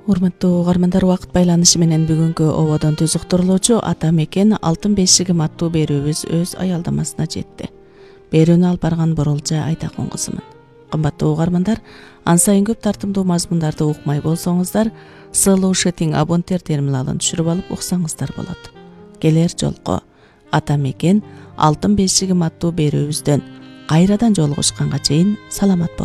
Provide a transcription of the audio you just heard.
Урматтуу угармандар, убакыт байланышы менен бүгүнкү ободон түз уктурулуучу Ата мекен алтын бешигим аттуу берүүбүз өз аялдамасына жетти. Берүүнү алып барган Боролжа Айтакун кызымын. Кымбаттуу угармандар, ансайын көп тартымдуу мазмундарды укмай болсоңуздар, Slушетиң абонтер терминалын түшүрүп алып уксаңыздар болот. Келер жолку Ата мекен алтын бешигим аттуу берүүбүздөн кайрадан жолугушканга чейин саламат болуңуздар.